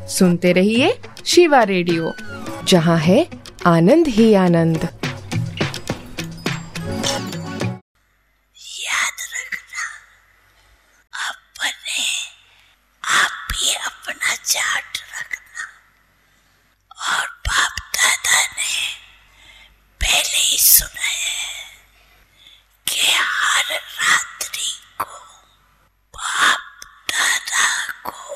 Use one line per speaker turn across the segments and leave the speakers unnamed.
सुनते रहिए शिवा रेडियो, जहाँ है आनंद ही आनंद।
याद रखना, अपने आप भी अपना चार्ट रखना। और बाप दादा ने पहले ही सुना है कि हर रात्रि को बाप दादा को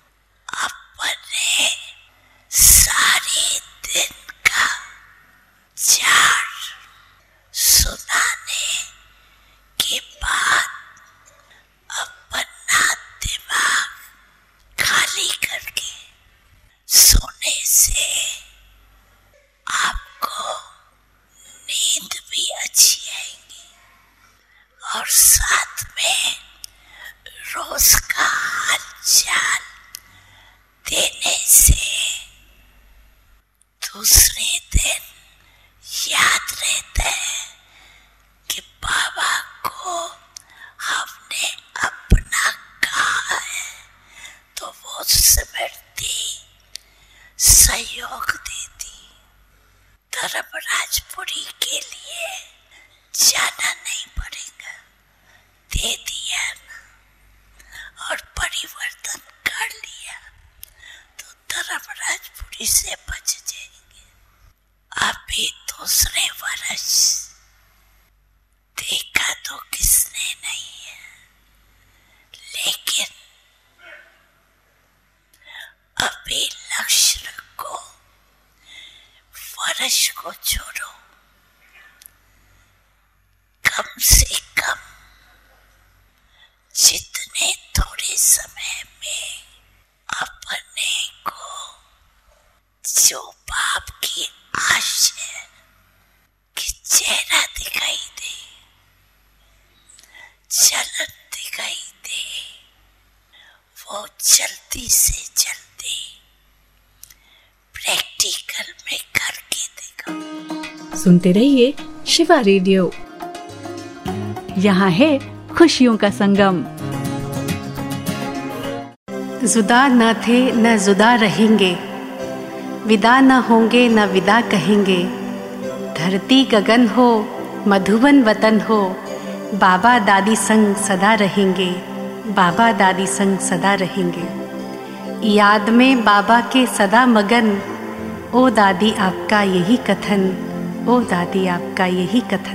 अपने सारे दिन का चार्ट सुनाने के बाद अपना दिमाग खाली करके सोने से आपको नींद भी अच्छी आएगी और साथ में रोज का हालचाल देने से दूसरे दिन याद रहता है कि बाबा को हमने अपना कहा है, तो वो स्मृति सहयोग देती। धर्मराजपुरी के लिए जाना नहीं पड़ेगा, दे दिया ना और परिवर्तन कर लिया तो धर्मराजपुरी से बच जाएंगे। अभी दूसरे वर्ष देखा तो किसने नहीं है, लेकिन अभी लक्ष्य रखो, वर्ष को छोड़ो, कम से कम जितने थोड़े समय में अपने को जो बाप की आश है कि चेहरा दिखाई दे, चलन दिखाई दे, वो जल्दी से जल्दी प्रैक्टिकल में करके देखो।
सुनते रहिए शिवा रेडियो, यहाँ है खुशियों का संगम।
जुदा न थे न जुदा रहेंगे, विदा न होंगे न विदा कहेंगे। धरती गगन हो मधुबन वतन हो, बाबा दादी संग सदा रहेंगे, बाबा दादी संग सदा रहेंगे। याद में बाबा के सदा मगन, ओ दादी आपका यही कथन, ओ दादी आपका यही कथन।